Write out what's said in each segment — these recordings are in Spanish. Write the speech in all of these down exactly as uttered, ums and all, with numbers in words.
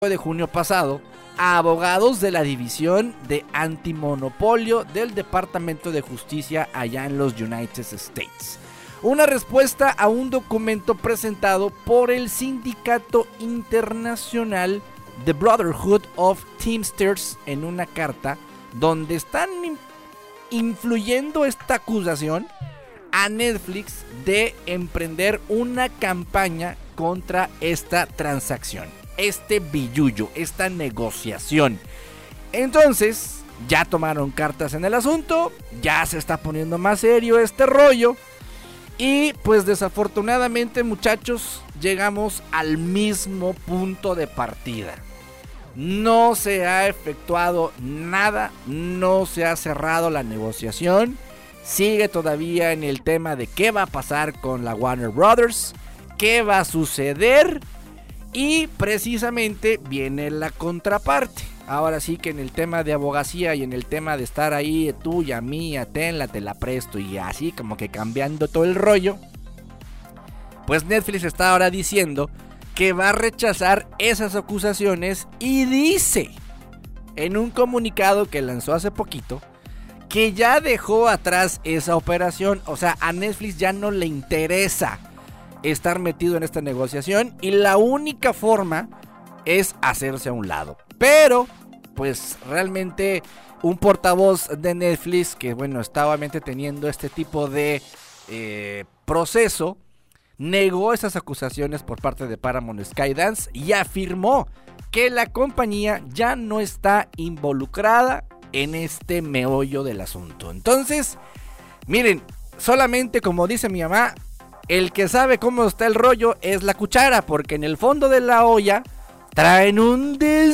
de junio pasado a abogados de la División de Antimonopolio del Departamento de Justicia allá en los United States. Una respuesta a un documento presentado por el Sindicato Internacional The Brotherhood of Teamsters en una carta donde están influyendo esta acusación a Netflix de emprender una campaña contra esta transacción, este billullo, esta negociación. Entonces, ya tomaron cartas en el asunto, ya se está poniendo más serio este rollo. Y pues desafortunadamente, muchachos, llegamos al mismo punto de partida. No se ha efectuado nada, no se ha cerrado la negociación. Sigue todavía en el tema de qué va a pasar con la Warner Brothers, qué va a suceder. Y precisamente viene la contraparte. Ahora sí que en el tema de abogacía y en el tema de estar ahí, tuya, mía, tenla, te la presto, y así como que cambiando todo el rollo, pues Netflix está ahora diciendo que va a rechazar esas acusaciones y dice en un comunicado que lanzó hace poquito que ya dejó atrás esa operación. O sea, a Netflix ya no le interesa estar metido en esta negociación y la única forma es hacerse a un lado. Pero pues realmente un portavoz de Netflix que bueno está obviamente teniendo este tipo de eh, proceso, negó esas acusaciones por parte de Paramount Skydance y afirmó que la compañía ya no está involucrada en este meollo del asunto. Entonces, miren, solamente como dice mi mamá, el que sabe cómo está el rollo es la cuchara, porque en el fondo de la olla traen un des...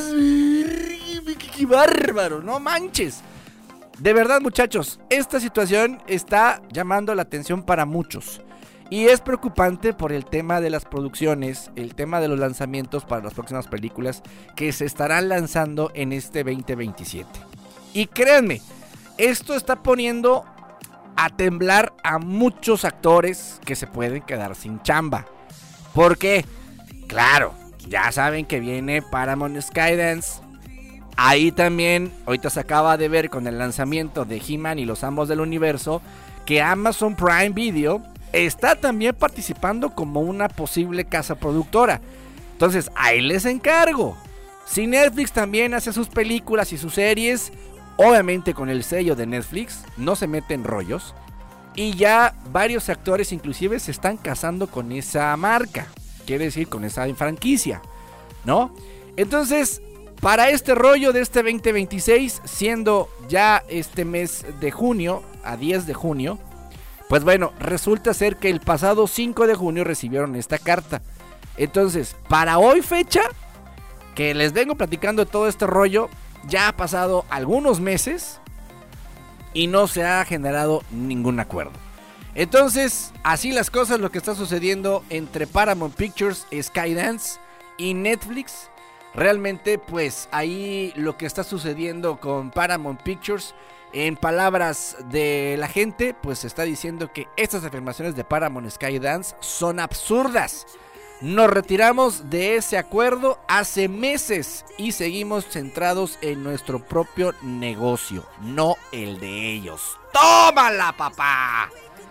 ¡Qué bárbaro! ¡No manches! De verdad, muchachos, esta situación está llamando la atención para muchos. Y es preocupante por el tema de las producciones, el tema de los lanzamientos para las próximas películas que se estarán lanzando en este veinte veintisiete. Y créanme, esto está poniendo a temblar a muchos actores que se pueden quedar sin chamba. ¿Por qué? Claro, ya saben que viene Paramount Skydance. Ahí también, ahorita se acaba de ver con el lanzamiento de He-Man y los Amos del Universo, que Amazon Prime Video está también participando como una posible casa productora. Entonces, ahí les encargo. Si Netflix también hace sus películas y sus series, obviamente con el sello de Netflix, no se mete en rollos. Y ya varios actores inclusive se están casando con esa marca. Quiere decir, con esa franquicia, ¿no? Entonces, para este rollo de este veinte veintiséis, siendo ya este mes de junio, a diez de junio, pues bueno, resulta ser que el pasado cinco de junio recibieron esta carta. Entonces, para hoy fecha, que les vengo platicando de todo este rollo, ya ha pasado algunos meses y no se ha generado ningún acuerdo. Entonces, así las cosas, lo que está sucediendo entre Paramount Pictures, Skydance y Netflix. Realmente, pues ahí lo que está sucediendo con Paramount Pictures, en palabras de la gente, pues está diciendo que estas afirmaciones de Paramount Skydance son absurdas. Nos retiramos de ese acuerdo hace meses y seguimos centrados en nuestro propio negocio, no el de ellos. ¡Tómala, papá!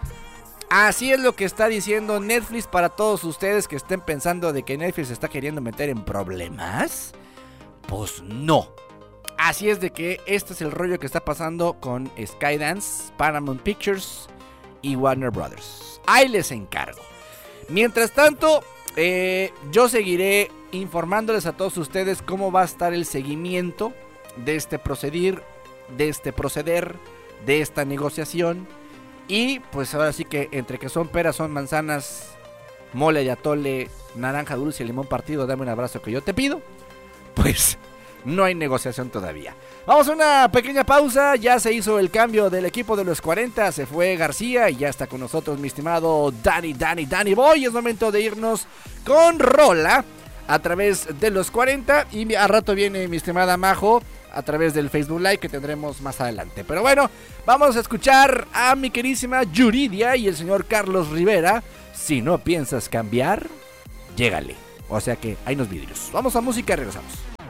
Así es lo que está diciendo Netflix para todos ustedes que estén pensando de que Netflix se está queriendo meter en problemas. Pues no. Así es de que este es el rollo que está pasando con Skydance, Paramount Pictures y Warner Brothers. Ahí les encargo. Mientras tanto, eh, yo seguiré informándoles a todos ustedes cómo va a estar el seguimiento de este proceder, de este proceder, de esta negociación. Y pues ahora sí que entre que son peras, son manzanas, mole y atole, naranja dulce y limón partido, dame un abrazo que yo te pido. Pues no hay negociación todavía. Vamos a una pequeña pausa. Ya se hizo el cambio del equipo de los cuarenta. Se fue García y ya está con nosotros mi estimado Danny, Danny, Danny Boy. Es momento de irnos con rola a través de los cuarenta. Y a rato viene mi estimada Majo a través del Facebook Live que tendremos más adelante. Pero bueno, vamos a escuchar a mi queridísima Yuridia y el señor Carlos Rivera. Si no piensas cambiar, llégale. O sea que hay unos vidrios. Vamos a música y regresamos.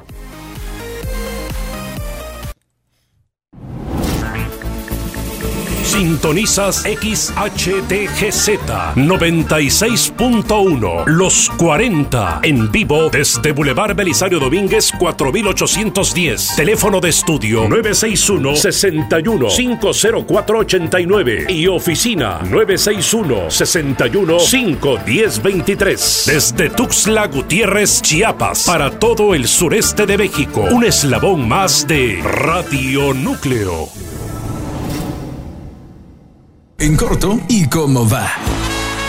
Sintonizas X H D G Z noventa y seis punto uno, Los cuarenta, en vivo desde Boulevard Belisario Domínguez cuatro mil ochocientos diez. Teléfono de estudio nueve seis uno, seis uno, cinco cero cuatro ocho nueve y oficina nueve seis uno, seis uno, cinco uno cero dos tres. Desde Tuxtla Gutiérrez, Chiapas, para todo el sureste de México, un eslabón más de Radio Núcleo. En corto, ¿y cómo va?